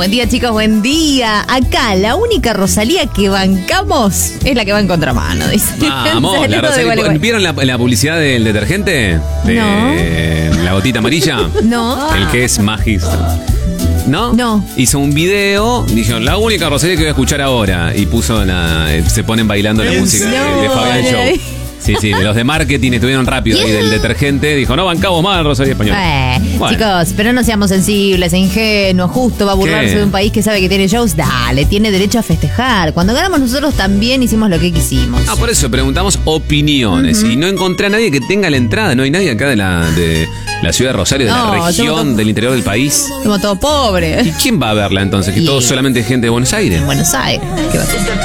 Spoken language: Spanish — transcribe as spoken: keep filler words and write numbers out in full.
Buen día, chicos, buen día. Acá la única Rosalía que bancamos es la que va en contramano, dice. Vamos, la Saludos de Rosalía. Gualeguay. ¿Vieron la, la publicidad del detergente? De No. la gotita amarilla. No. El que es magistro. ¿No? No. Hizo un video, dijeron, la única Rosalía que voy a escuchar ahora. Y puso la, eh, se ponen bailando la ¿En música de, de serio? Fabián Show. Sí, sí, los de marketing estuvieron rápido ahí del detergente. Dijo, no bancamos más Rosalía Española. Eh, Bueno. Chicos, pero no seamos sensibles, ingenuos. Justo va a burlarse ¿Qué? de un país que sabe que tiene shows. Dale, tiene derecho a festejar. Cuando ganamos nosotros también hicimos lo que quisimos. Ah, por eso preguntamos opiniones. Y no encontré a nadie que tenga la entrada. No hay nadie acá de la, de la ciudad de Rosario, de No, la somos región, todos- del interior del país. Somos todos pobres. ¿Y quién va a verla entonces? Que Y- todo solamente gente de Buenos Aires. En Buenos Aires. ¿Qué va a ser?